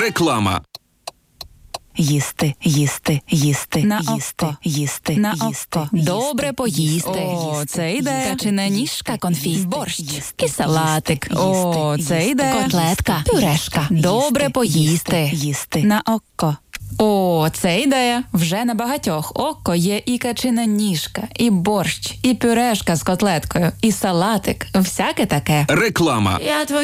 Реклама. Їсти, їсти, їсти, На їсти, око. їсти, На їсти, око. їсти, Добре поїсти. їсти, Це йде. Качана ніжка, конфі, борщ їсти, і салатик. їсти, О, їсти, це йде. їсти, Котлетка, пюрешка. їсти, Добре поїсти. їсти. На око. О, це ідея. Вже на багатьох око є і качина ніжка, і борщ, і пюрешка з котлеткою, і салатик. Всяке таке. Реклама. Я